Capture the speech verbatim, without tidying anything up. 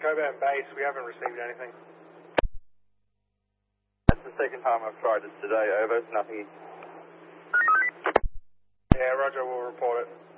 Coburn base, we haven't received anything. That's the second time I've tried this today, over, it's nothing. Yeah, roger, we'll report it.